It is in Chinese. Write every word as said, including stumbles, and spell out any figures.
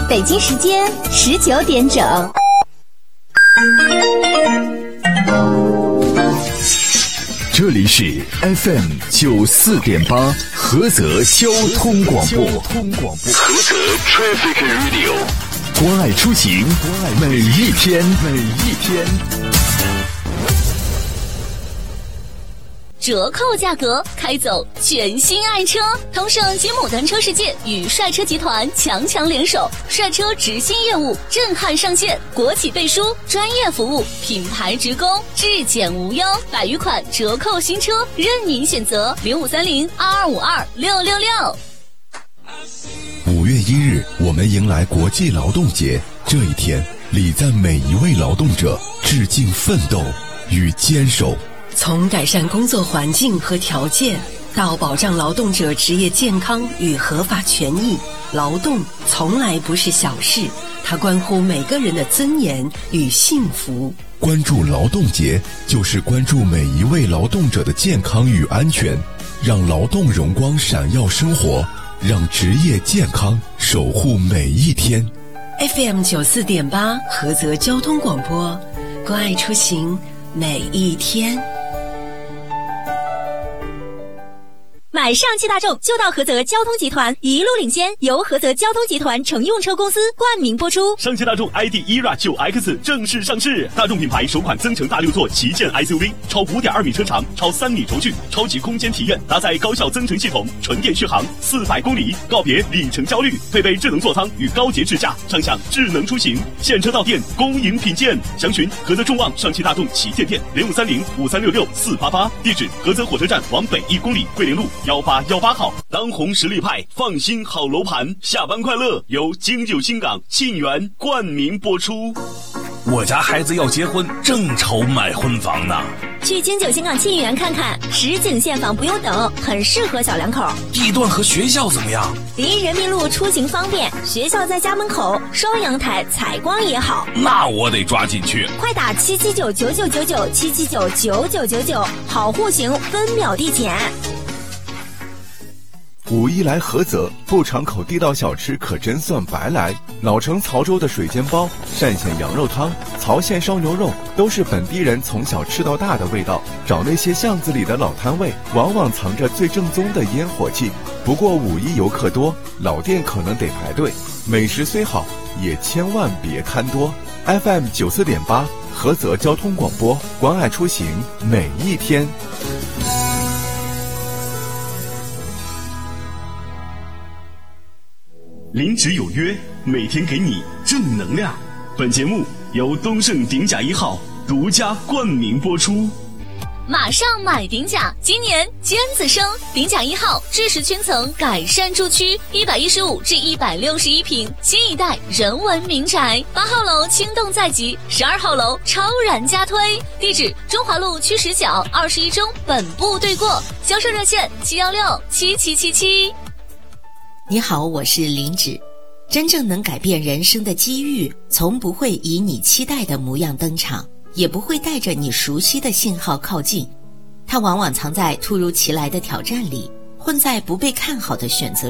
北京时间十九点整。 这里是 F M 九四点八菏泽交通广播，菏泽 Traffic Radio， 关爱出行，每一天，每一天。 折扣价格，开走全新爱车。同盛吉姆单车世界与帅车集团强强联手，帅车直新业务震撼上线，国企背书，专业服务，品牌直供，质检无忧，百余款折扣新车任您选择。零五三零二二五二六六六。 五月一日，我们迎来国际劳动节。这一天，礼赞每一位劳动者，致敬奋斗与坚守。 从改善工作环境和条件，到保障劳动者职业健康与合法权益，劳动从来不是小事，它关乎每个人的尊严与幸福。 关注劳动节，就是关注每一位劳动者的健康与安全，让劳动荣光闪耀生活，让职业健康守护每一天。 F M 九四点八菏泽交通广播，关爱出行每一天。 买上汽大众就到菏泽交通集团，一路领先，由菏泽交通集团乘用车公司冠名播出。 上汽大众 I D E R A 九 X 正式上市，大众品牌首款增程大六座旗舰 S U V， 超 五点二米车长，超三米轴距，超级空间体验，搭载高效增程系统，纯电续航四百公里，告别里程焦虑，配备智能座舱与高节智驾，畅享智能出行。现车到店，恭迎品鉴。详询菏泽众旺上汽大众旗舰店零五三零五三六六四八八，地址菏泽火车站往北一公里，桂林路幺八幺八号。当红实力派，放心好楼盘，下班快乐由京九新港沁园冠名播出。 我家孩子要结婚，正愁买婚房呢。 去京九新港沁园看看，实景现房不用等，很适合小两口。 地段和学校怎么样？ 离人民路出行方便，学校在家门口，双阳台，采光也好。 那我得抓紧去。 快打七七九九九九九七七九九九九九，好户型，分秒递减。 五一来菏泽，不尝口地道小吃可真算白来。老城曹州的水煎包、单县羊肉汤、曹县烧牛肉，都是本地人从小吃到大的味道。找那些巷子里的老摊位，往往藏着最正宗的烟火气。不过五一游客多，老店可能得排队。美食虽好，也千万别贪多。F M 九四点八，菏泽交通广播，关爱出行每一天。 临职有约，每天给你正能量。本节目由东盛鼎甲一号独家冠名播出。 马上买鼎甲，今年尖子生，鼎甲一号智石圈层改善住区，一百一十五至一百六十一平，新一代人文民宅。八号楼轻动在即，十二号楼超然加推。地址中华路区十角二十一中本部对过，销售热线七幺六七七七七。 你好，我是林芷。真正能改变人生的机遇，从不会以你期待的模样登场，也不会带着你熟悉的信号靠近。它往往藏在突如其来的挑战里，混在不被看好的选择